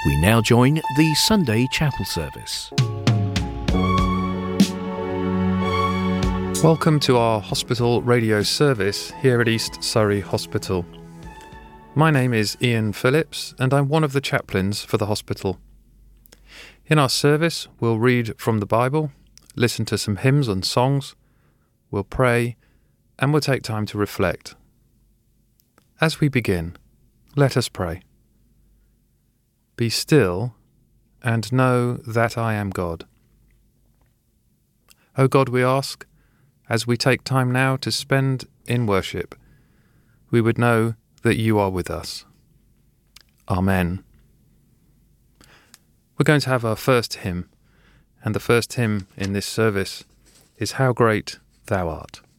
We now join the Sunday chapel service. Welcome to our hospital radio service here at East Surrey Hospital. My name is Ian Phillips and I'm one of the chaplains for the hospital. In our service, we'll read from the Bible, listen to some hymns and songs, we'll pray, and we'll take time to reflect. As we begin, let us pray. Be still and know that I am God. O God, we ask, as we take time now to spend in worship, we would know that you are with us. Amen. We're going to have our first hymn, and the first hymn in this service is How Great Thou Art.